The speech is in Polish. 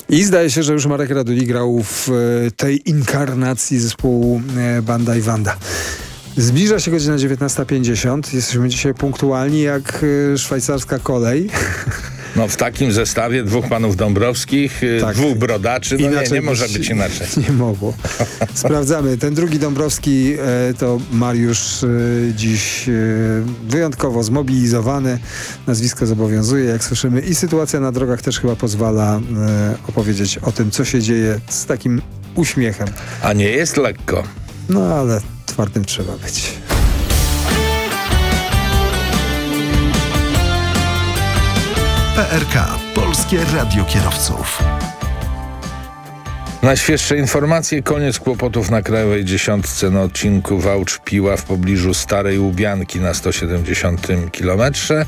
I zdaje się, że już Marek Raduli grał w tej inkarnacji zespołu Banda i Wanda. Zbliża się godzina 19:50. Jesteśmy dzisiaj punktualni jak szwajcarska kolej. No w takim zestawie dwóch panów Dąbrowskich, Tak. dwóch brodaczy, no nie może być inaczej. Nie mogło. Sprawdzamy. Ten drugi Dąbrowski to Mariusz dziś wyjątkowo zmobilizowany. Nazwisko zobowiązuje, jak słyszymy. I sytuacja na drogach też chyba pozwala opowiedzieć o tym, co się dzieje z takim uśmiechem. A nie jest lekko. No ale twardym trzeba być. PRK. Polskie Radio Kierowców. Najświeższe informacje. Koniec kłopotów na Krajowej Dziesiątce na odcinku Wałcz-Piła w pobliżu Starej Łubianki na 170 km.